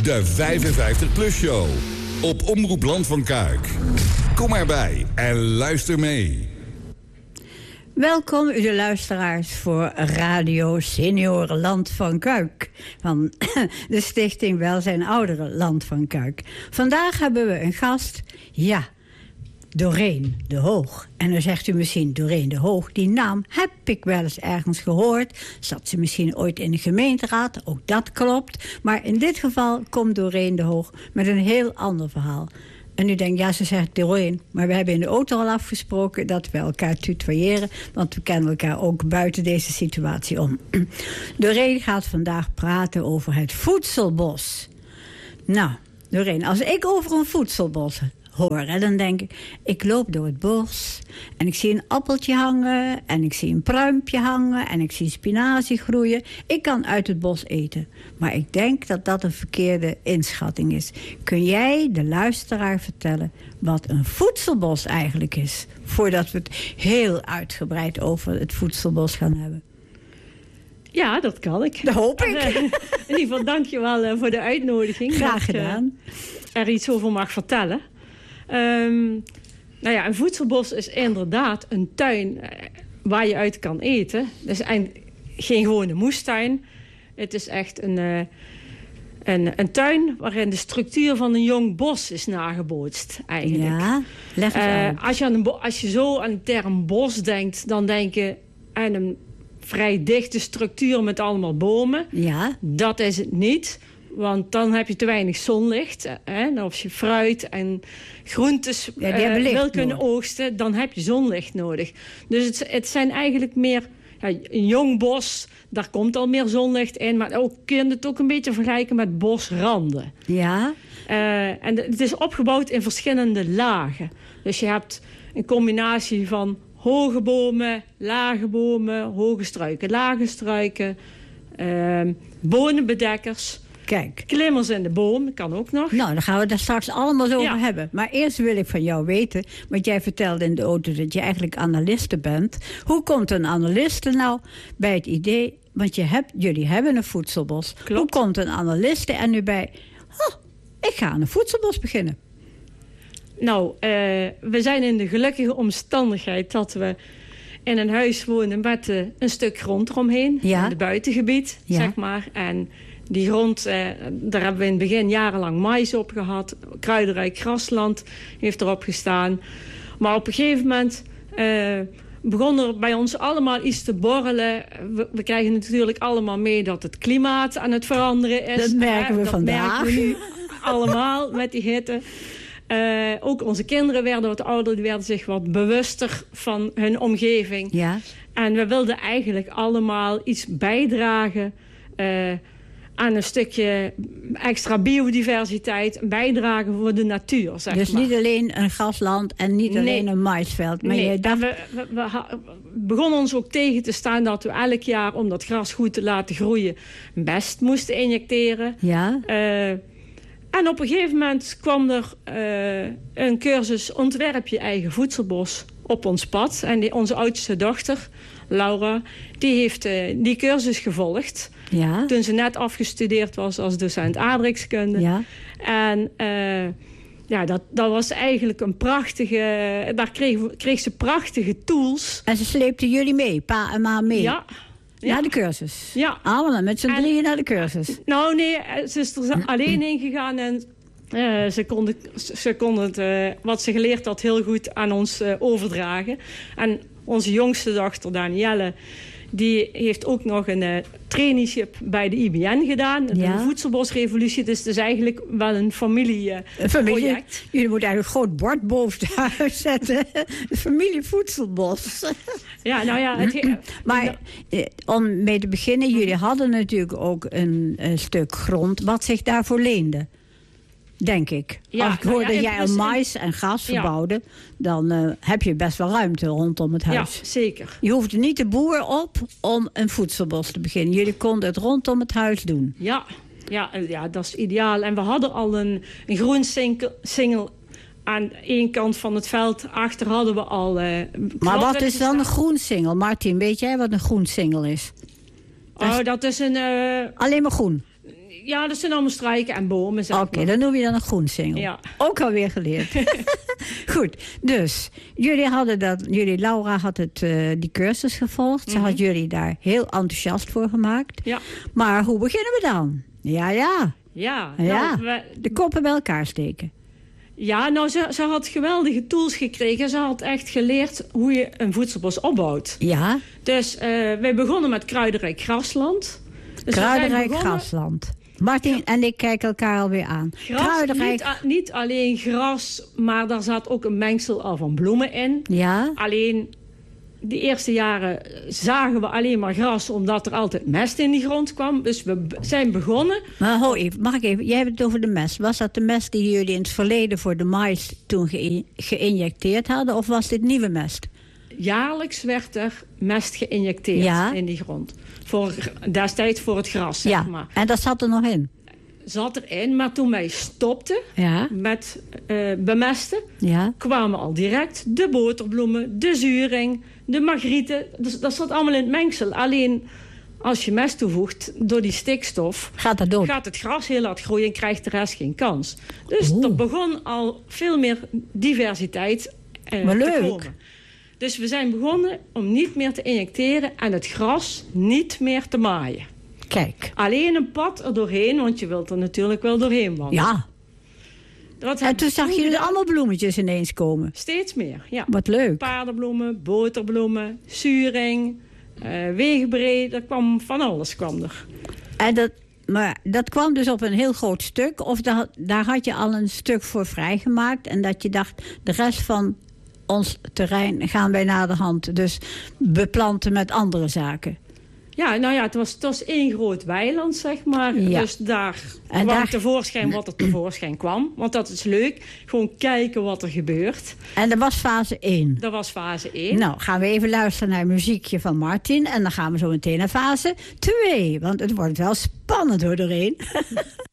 De 55PLUS Show. Op Omroep Land van Kuik. Kom erbij en luister mee. Welkom, u de luisteraars, voor Radio Senioren Land van Kuik. Van de Stichting Welzijn Ouderen Land van Kuik. Vandaag hebben we een gast, ja, Doreen de Hoog. En dan zegt u misschien, Doreen de Hoog, die naam heb ik wel eens ergens gehoord. Zat ze misschien ooit in de gemeenteraad, ook dat klopt. Maar in dit geval komt Doreen de Hoog met een heel ander verhaal. En u denkt, ja, ze zegt Doreen, maar we hebben in de auto al afgesproken dat we elkaar tutoyeren, want we kennen elkaar ook buiten deze situatie om. Doreen gaat vandaag praten over het voedselbos. Nou, Doreen, als ik over een voedselbos hoor, hè, dan denk ik loop door het bos en ik zie een appeltje hangen en ik zie een pruimpje hangen en ik zie spinazie groeien. Ik kan uit het bos eten, maar ik denk dat dat een verkeerde inschatting is. Kun jij de luisteraar vertellen wat een voedselbos eigenlijk is, voordat we het heel uitgebreid over het voedselbos gaan hebben? Ja, dat kan ik. Dat hoop ik. In ieder geval, dank je wel voor de uitnodiging. Graag gedaan. Er iets over mag vertellen. Nou ja, een voedselbos is inderdaad een tuin waar je uit kan eten. Het is geen gewone moestuin. Het is echt een tuin waarin de structuur van een jong bos is nagebootst, eigenlijk. Ja, leg eens uit. Als je zo aan de term bos denkt, dan denk je aan een vrij dichte structuur met allemaal bomen. Ja. Dat is het niet. Want dan heb je te weinig zonlicht. En als je fruit en groentes wil kunnen oogsten, dan heb je zonlicht nodig. Dus het zijn eigenlijk meer een jong bos. Daar komt al meer zonlicht in. Maar ook kun je het ook een beetje vergelijken met bosranden. Ja. En het is opgebouwd in verschillende lagen. Dus je hebt een combinatie van hoge bomen, hoge struiken, lage struiken, bonenbedekkers. Kijk. Klimmers in de boom, kan ook nog. Nou, dan gaan we daar straks allemaal zo over hebben. Maar eerst wil ik van jou weten, want jij vertelde in de auto dat je eigenlijk analiste bent. Hoe komt een analiste nou bij het idee, want jullie hebben een voedselbos. Klopt. Hoe komt een analiste er nu bij, ik ga aan een voedselbos beginnen? Nou, we zijn in de gelukkige omstandigheid dat we in een huis wonen met een stuk grond eromheen. Ja. In het buitengebied, zeg maar. En die grond, daar hebben we in het begin jarenlang mais op gehad. Kruidenrijk grasland heeft erop gestaan. Maar op een gegeven moment begon er bij ons allemaal iets te borrelen. We krijgen natuurlijk allemaal mee dat het klimaat aan het veranderen is. Dat merken we vandaag. Dat merken we nu allemaal met die hitte. Ook onze kinderen werden wat ouder, die werden zich wat bewuster van hun omgeving. Ja. En we wilden eigenlijk allemaal iets bijdragen aan een stukje extra biodiversiteit, een bijdrage voor de natuur, zeg dus maar. Niet alleen een grasland en niet alleen een maisveld. Maar we begonnen ons ook tegen te staan dat we elk jaar, om dat gras goed te laten groeien, mest moesten injecteren. Ja. En op een gegeven moment kwam er een cursus ontwerp je eigen voedselbos op ons pad. En onze oudste dochter, Laura, die heeft die cursus gevolgd. Ja. Toen ze net afgestudeerd was als docent aardrijkskunde. Ja. En dat was eigenlijk een prachtige. Daar kreeg ze prachtige tools. En ze sleepten jullie mee, pa en ma mee? Ja. Naar de cursus? Ja. Allemaal met z'n drieën naar de cursus? Nou nee, ze is er alleen heen gegaan en ze kon het, wat ze geleerd had, heel goed aan ons overdragen. En onze jongste dochter, Danielle, die heeft ook nog een traineeship bij de IBN gedaan. De Voedselbosrevolutie. Dus het is eigenlijk wel een familieproject. Jullie moeten eigenlijk een groot bord boven het huis zetten. De familie Voedselbos. Ja, nou ja. Maar om mee te beginnen, jullie hadden natuurlijk ook een stuk grond wat zich daarvoor leende. Denk ik. Als ik hoor dat jij mais en gas verbouwde, dan heb je best wel ruimte rondom het huis. Ja, zeker. Je hoefde niet de boer op om een voedselbos te beginnen. Jullie konden het rondom het huis doen. Ja, dat is ideaal. En we hadden al een groen singel aan één kant van het veld. Achter hadden we al... maar wat is dan een groen singel? Martin, weet jij wat een groen singel is? Dat is een... Alleen maar groen? Ja, dat zijn allemaal struiken en bomen, zeg Oké, maar. dan noem je dan een groensingel. Ja. Ook alweer geleerd. Goed, dus jullie Laura had die cursus gevolgd. Ze had jullie daar heel enthousiast voor gemaakt. Ja. Maar hoe beginnen we dan? Ja. Ja, nou, De koppen bij elkaar steken. Ja, nou, ze had geweldige tools gekregen. Ze had echt geleerd hoe je een voedselbos opbouwt. Ja. Dus wij begonnen met kruidenrijk grasland. Dus Kruidenrijk grasland. Martin en ik kijken elkaar alweer aan. Niet alleen gras, maar daar zat ook een mengsel al van bloemen in. Ja. Alleen, de eerste jaren zagen we alleen maar gras, omdat er altijd mest in die grond kwam. Dus we zijn begonnen. Maar mag ik even? Jij hebt het over de mest. Was dat de mest die jullie in het verleden voor de mais toen geïnjecteerd hadden? Of was dit nieuwe mest? Jaarlijks werd er mest geïnjecteerd in die grond. Destijds voor het gras, zeg maar. En dat zat er nog in? Zat erin, maar toen wij stopten met bemesten... kwamen al direct de boterbloemen, de zuring, de magrieten. Dus dat zat allemaal in het mengsel. Alleen als je mest toevoegt door die stikstof... gaat het gras heel hard groeien en krijgt de rest geen kans. Dus er begon al veel meer diversiteit te komen. Dus we zijn begonnen om niet meer te injecteren en het gras niet meer te maaien. Kijk. Alleen een pad er doorheen, want je wilt er natuurlijk wel doorheen wandelen. Ja. En toen zag je er allemaal bloemetjes ineens komen. Steeds meer, ja. Wat leuk. Paardenbloemen, boterbloemen, zuring, wegenbreed. Er kwam van alles kwam er. Maar dat kwam dus op een heel groot stuk? Of daar had je al een stuk voor vrijgemaakt? En dat je dacht, de rest van ons terrein gaan wij naderhand dus beplanten met andere zaken? Ja, nou ja, het was één groot weiland, zeg maar. Ja. Dus daar kwam tevoorschijn wat er tevoorschijn kwam. Want dat is leuk. Gewoon kijken wat er gebeurt. En dat was fase 1? Dat was fase 1. Nou, gaan we even luisteren naar een muziekje van Martin. En dan gaan we zo meteen naar fase 2. Want het wordt wel spannend hoor, doorheen.